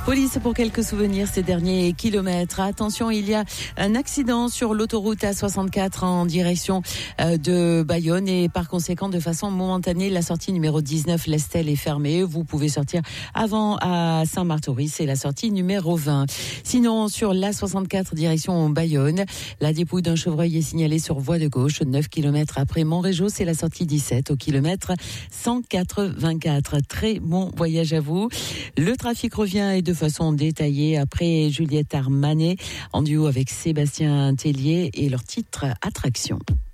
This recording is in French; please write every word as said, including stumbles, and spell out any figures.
Police pour quelques souvenirs ces derniers kilomètres. Attention, il y a un accident sur l'autoroute A soixante-quatre en direction de Bayonne et par conséquent, de façon momentanée, la sortie numéro dix-neuf, l'Estel, est fermée. Vous pouvez sortir avant à Saint-Martory, c'est la sortie numéro vingt. Sinon, sur l'A soixante-quatre direction Bayonne, la dépouille d'un chevreuil est signalée sur voie de gauche, neuf kilomètres après Montrégeau, c'est la sortie dix-sept au kilomètre cent quatre-vingt-quatre. Très bon voyage à vous. Le trafic revient et de façon détaillée après Juliette Armanet en duo avec Sébastien Tellier et leur titre Attraction.